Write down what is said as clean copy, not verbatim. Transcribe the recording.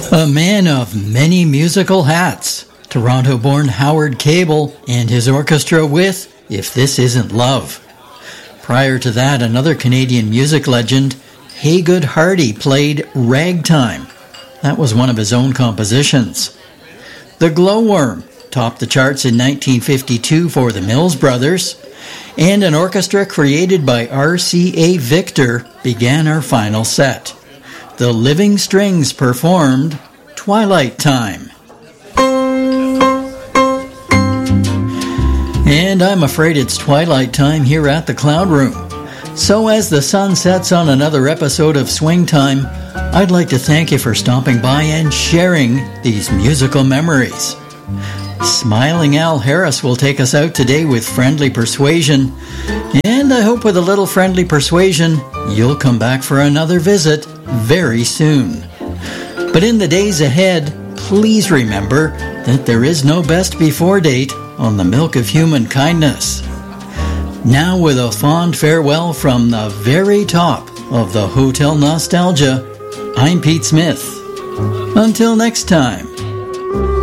A man of many musical hats, Toronto-born Howard Cable and his orchestra with If This Isn't Love. Prior to that, another Canadian music legend, Haygood Hardy, played Ragtime. That was one of his own compositions. The Glowworm topped the charts in 1952 for the Mills Brothers, and an orchestra created by RCA Victor began our final set. The Living Strings performed Twilight Time. And I'm afraid it's twilight time here at the Cloud Room. So as the sun sets on another episode of Swing Time, I'd like to thank you for stopping by and sharing these musical memories. Smiling Al Harris will take us out today with Friendly Persuasion, and I hope with a little friendly persuasion, you'll come back for another visit very soon. But in the days ahead, please remember that there is no best before date on the milk of human kindness. Now with a fond farewell from the very top of the Hotel Nostalgia, I'm Pete Smith. Until next time.